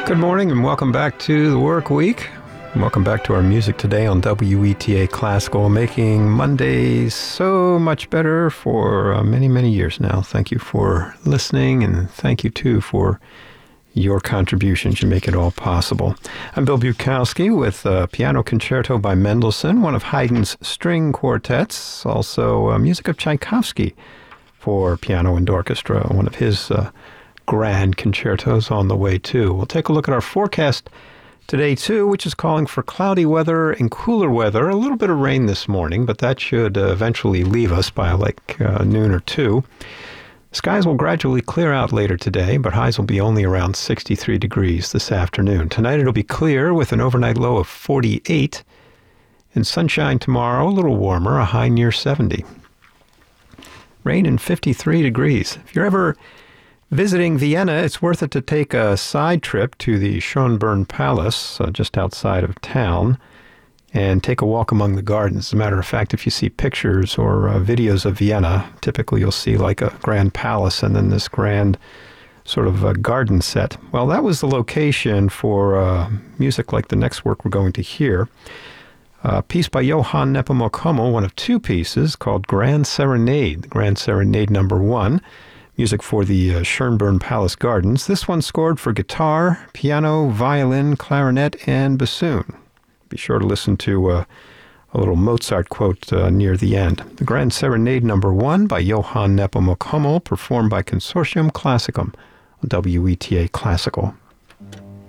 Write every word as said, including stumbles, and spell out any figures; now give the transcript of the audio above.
Good morning and welcome back to the work week. Welcome back to our music today on W E T A Classical, making Mondays so much better for uh, many, many years now. Thank you for listening, and thank you too for your contributions. You make it all possible. I'm Bill Bukowski with a piano concerto by Mendelssohn, one of Haydn's string quartets, also uh, music of Tchaikovsky for piano and orchestra, one of his uh, grand concertos on the way too. We'll take a look at our forecast today too, which is calling for cloudy weather and cooler weather. A little bit of rain this morning, but that should uh, eventually leave us by like uh, noon or two. Skies will gradually clear out later today, but highs will be only around sixty-three degrees this afternoon. Tonight it'll be clear with an overnight low of forty-eight, and sunshine tomorrow, a little warmer, a high near seventy. Rain and fifty-three degrees. If you're ever visiting Vienna, it's worth it to take a side trip to the Schönbrunn Palace, uh, just outside of town, and take a walk among the gardens. As a matter of fact, if you see pictures or uh, videos of Vienna, typically you'll see like a grand palace and then this grand sort of uh, garden set. Well, that was the location for uh, music like the next work we're going to hear. A piece by Johann Nepomuk Hummel, one of two pieces called Grand Serenade, Grand Serenade number one. Music for the uh, Schönbrunn Palace Gardens. This one scored for guitar, piano, violin, clarinet, and bassoon. Be sure to listen to uh, a little Mozart quote uh, near the end. The Grand Serenade number one by Johann Nepomuk Hummel, performed by Consortium Classicum on W E T A Classical.